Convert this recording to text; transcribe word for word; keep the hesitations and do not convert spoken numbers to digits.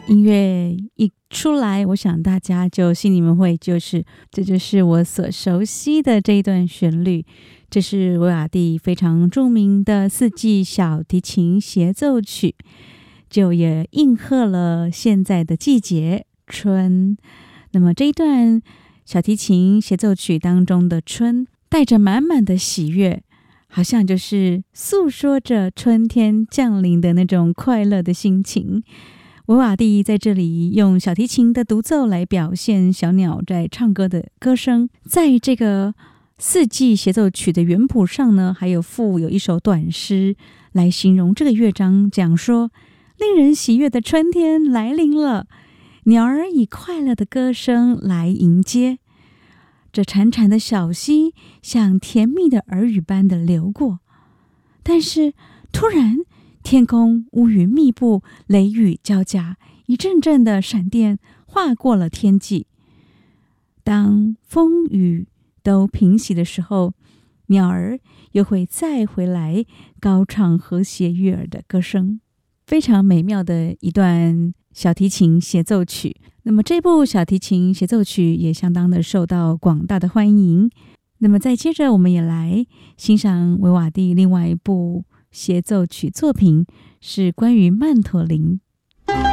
音乐一出来，我想大家就心里面会就是这就是我所熟悉的这一段旋律，这是维瓦蒂非常著名的四季小提琴协奏曲，就也应和了现在的季节春。那么这一段小提琴协奏曲当中的春，带着满满的喜悦，好像就是诉说着春天降临的那种快乐的心情。维瓦蒂在这里用小提琴的独奏来表现小鸟在唱歌的歌声。在这个四季协奏曲的原谱上呢，还有附有一首短诗来形容这个乐章，讲说令人喜悦的春天来临了，鸟儿以快乐的歌声来迎接，这潺潺的小溪像甜蜜的耳语般的流过，但是突然天空乌云密布，雷雨交加，一阵阵的闪电划过了天际。当风雨都平息的时候，鸟儿又会再回来高唱和谐悦耳的歌声。非常美妙的一段小提琴协奏曲。那么这部小提琴协奏曲也相当的受到广大的欢迎。那么再接着我们也来欣赏维瓦蒂另外一部协奏曲作品，是关于曼陀林